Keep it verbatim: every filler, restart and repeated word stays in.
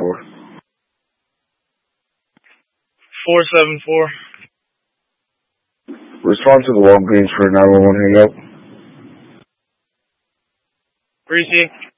four. four seven four. Respond to the Long Beach for nine one one hangout. Appreciate